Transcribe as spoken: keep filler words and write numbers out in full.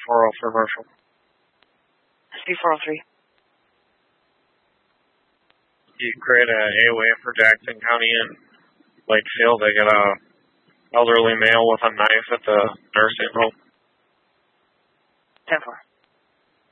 four oh for Marshall. S P four oh three. You create a A-way for Jackson County and Lakefield. They got a elderly male with a knife at the nursing home. ten four.